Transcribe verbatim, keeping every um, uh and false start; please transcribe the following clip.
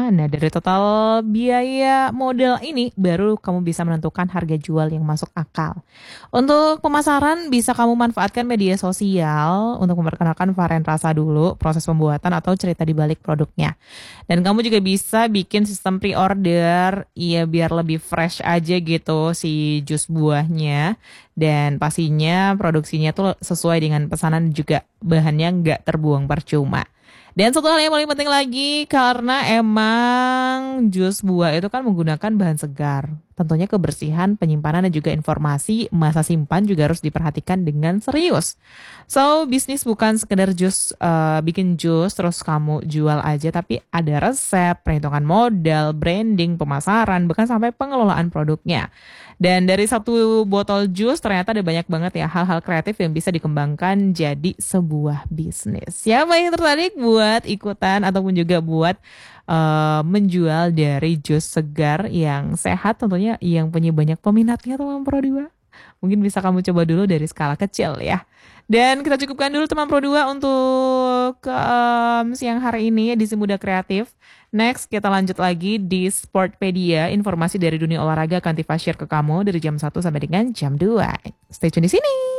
Nah, dari total biaya modal ini baru kamu bisa menentukan harga jual yang masuk akal. Untuk pemasaran bisa kamu manfaatkan media sosial untuk memperkenalkan varian rasa dulu, proses pembuatan atau cerita di balik produknya. Dan kamu juga bisa bikin sistem pre-order, ya biar lebih fresh aja gitu si jus buahnya. Dan pastinya produksinya tuh sesuai dengan pesanan juga bahannya nggak terbuang percuma. Dan satu hal yang paling penting lagi, karena emang jus buah itu kan menggunakan bahan segar. Tentunya kebersihan, penyimpanan, dan juga informasi masa simpan juga harus diperhatikan dengan serius. So, bisnis bukan sekedar jus, eh, bikin jus terus kamu jual aja, tapi ada resep, perhitungan modal, branding, pemasaran, bahkan sampai pengelolaan produknya. Dan dari satu botol jus ternyata ada banyak banget ya hal-hal kreatif yang bisa dikembangkan jadi sebuah bisnis. Siapa yang tertarik buat ikutan ataupun juga buat uh, menjual dari jus segar yang sehat, tentunya yang punya banyak peminatnya teman Pro dua? Mungkin bisa kamu coba dulu dari skala kecil ya. Dan kita cukupkan dulu teman Pro dua untuk um, siang hari ini di Si Muda Kreatif. Next, kita lanjut lagi di Sportpedia. Informasi dari dunia olahraga akan Tifa share ke kamu dari jam satu sampai dengan jam dua. Stay tune di sini.